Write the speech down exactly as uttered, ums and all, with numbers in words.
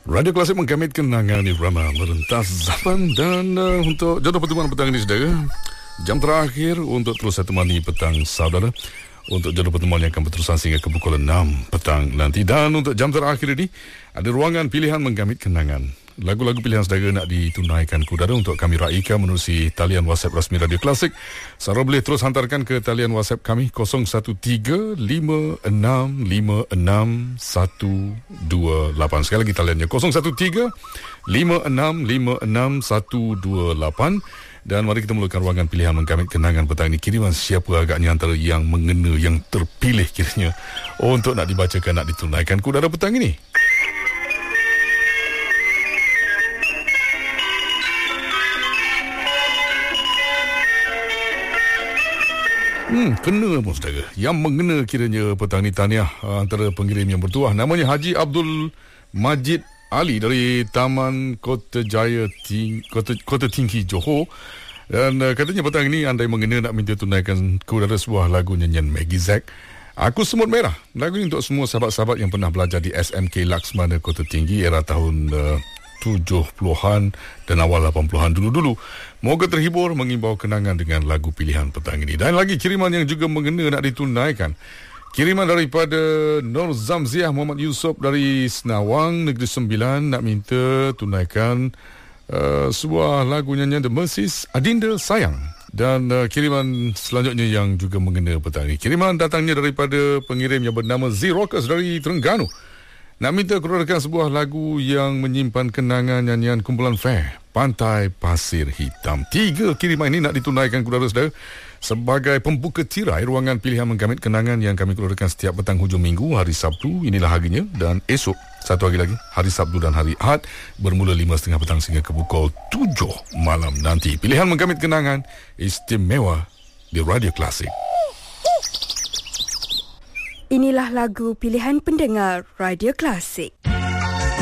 Radio Klasik menggamit kenangan irama merentas zaman. Dan uh, untuk jodoh pertemuan petang ini, saudara, jam terakhir untuk terus saya temani petang saudara untuk jodoh pertemuan yang akan berterusan sehingga ke pukul enam petang nanti. Dan untuk jam terakhir ini ada ruangan pilihan menggamit kenangan. Lagu-lagu pilihan saudara nak ditunaikan kudara untuk kami raikan menerusi talian WhatsApp rasmi Radio Klasik. Saudara boleh terus hantarkan ke talian WhatsApp kami kosong satu tiga lima enam lima enam satu dua lapan. Sekali lagi taliannya kosong satu tiga lima enam lima enam satu dua lapan. Dan mari kita mulakan ruangan pilihan menggamit kenangan petang ini. Kiriman siapa agaknya antara yang mengena, yang terpilih kiranya oh, untuk nak dibacakan, nak ditunaikan kudara petang ini. Hmm, kena pun saudara. Yang mengena kiranya petang ni tahniah antara pengirim yang bertuah. Namanya Haji Abdul Majid Ali dari Taman Kota Jaya Ting, Kota, Kota Tinggi Johor. Dan uh, katanya petang ini andai mengena nak minta tunaikan kudara sebuah lagu nyanyian Maggie Zack, Aku Semut Merah. Lagu ini untuk semua sahabat-sahabat yang pernah belajar di S M K Laksmana Kota Tinggi era tahun uh, tujuh puluhan dan awal lapan puluhan dulu-dulu. Moga terhibur mengimbau kenangan dengan lagu pilihan petang ini. Dan lagi kiriman yang juga mengena nak ditunaikan. Kiriman daripada Nur Zamziah Muhammad Yusof dari Senawang, Negeri Sembilan, nak minta tunaikan uh, sebuah lagu nyanyian The Mercies, Adinda Sayang. Dan uh, kiriman selanjutnya yang juga mengena petang ini. Kiriman datangnya daripada pengirim yang bernama Z-Rockers dari Terengganu. Nak minta keluarkan sebuah lagu yang menyimpan kenangan nyanyian kumpulan Fair, Pantai Pasir Hitam. Tiga kiriman ini nak ditunaikan kudara saudara sebagai pembuka tirai ruangan pilihan menggamit kenangan yang kami keluarkan setiap petang hujung minggu, hari Sabtu. Inilah harinya. Dan esok, satu hari lagi, hari Sabtu dan hari Ahad, bermula lima tiga puluh petang sehingga ke pukul tujuh malam nanti. Pilihan menggamit kenangan istimewa di Radio Klasik. Inilah lagu pilihan pendengar Radio Klasik.